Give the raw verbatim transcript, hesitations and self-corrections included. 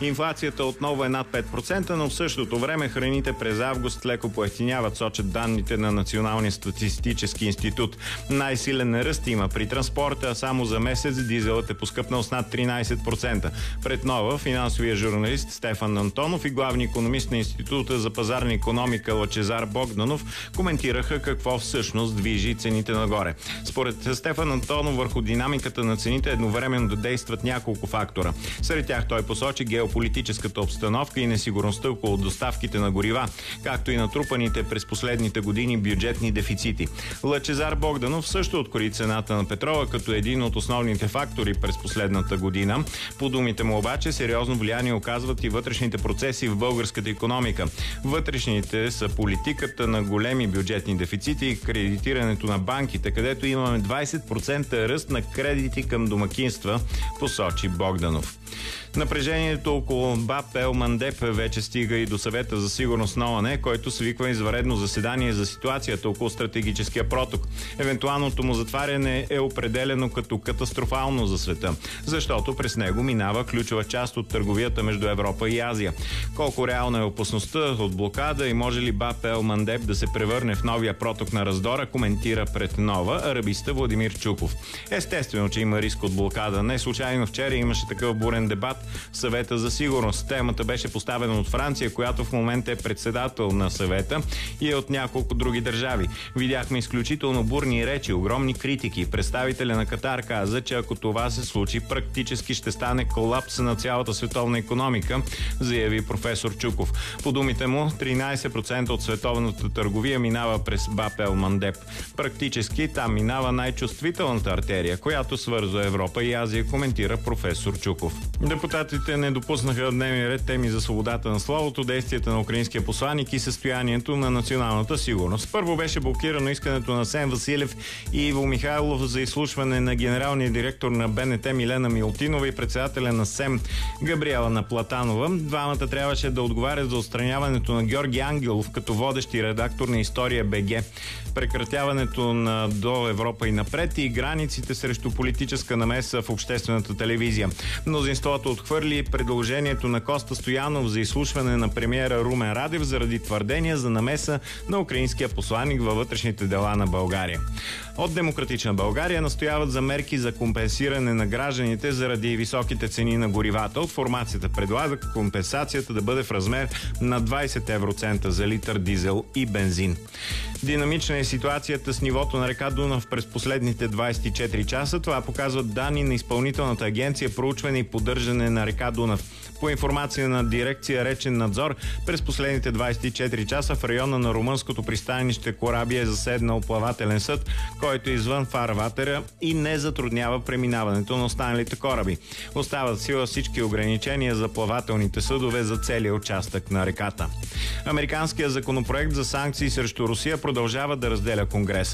Инфлацията отново е над пет процента, но в същото време храните през август леко поевтиняват, сочат данните на Националния статистически институт. Най-силен ръст има при транспорта, а само за месец дизелът е поскъпнал с над тринадесет процента. Пред Нова финансовия журналист Стефан Антонов и главни икономист на Института за пазарна икономика Лъчезар Богданов коментираха какво всъщност движи цените нагоре. Според Стефан Антонов върху динамиката на цените едновременно да действат няколко фактора. Сред тях той посочи геополитическата обстановка и несигурността около доставките на горива, както и натрупаните през последните години бюджетни дефицити. Лъчезар Богданов също открои цената на петрола като един от основните фактори през последната година. По думите му обаче сериозно влияние оказват и вътрешните процеси в българската икономика. Вътрешните са политиката на големи бюджетни дефицити и кредитирането на банките, където имаме двадесет процента ръст на кредити към домакинства, посочи Богданов. Напрежението около БАП Елмандеп вече стига и до Съвета за сигурност на ООН, който свиква извънредно заседание за ситуацията около стратегическия проток. Евентуалното му затваряне е определено като катастрофално за света, защото през него минава ключова част от търговията между Европа и Азия. Колко реална е опасността от блокада и може ли БАП Елмандеп да се превърне в новия проток на раздора, коментира пред Нова арабиста Владимир Чуков. Естествено, че има риск от блокада. Не случайно вчера имаше такъв бурен дебат в Съвета за сигурност. Темата беше поставена от Франция, която в момента е председател на съвета и е от няколко други държави. Видяхме изключително бурни речи, огромни критики. Представителя на Катар каза, че ако това се случи, практически ще стане колапс на цялата световна икономика, заяви професор Чуков. По думите му, тринадесет процента от световната търговия минава през БАП Елмандеп. Практически там минава най-чувствителната артерия, която свързва Европа и Азия, коментира професор Чуков. Депутатите не допуснаха в дневния ред теми за свободата на словото, действията на украинския посланик и състоянието на националната сигурност. Първо беше блокирано искането на Асен Василев и Иво Михайлов за изслушване на генералния директор на БНТ Милена Милтинова и председателя на СЕМ Габриела Наплатанова. Двамата трябваше да отговарят за отстраняването на Георги Ангелов като водещ и редактор на История БГ, прекратяването на До Европа и напред и границите срещу политическа намеса в обществената телевизия. Мнозинството отхвърли предложението на Коста Стоянов за изслушване на премиера Румен Радев заради твърдения за намеса на украинския посланик във вътрешните дела на България. От Демократична България настояват за мерки за компенсиране на гражданите заради високите цени на горивата. От формацията предлага компенсацията да бъде в размер на двадесет евроцента за литър дизел и бензин. Динамична е ситуацията с нивото на река Дунав през последните двадесет и четири часа. Това показват данни на Изпълнителната агенция проучване и поддържане на река Дунав. По информация на дирекция Речен надзор, през последните двадесет и четири часа в района на румънското пристанище Корабия е заседнал плавателен съд, който е извън фарватера и не затруднява преминаването на останалите кораби. Остават в сила всички ограничения за плавателните съдове за целия участък на реката. Американският законопроект за санкции срещу Русия продължава да разделя Конгреса.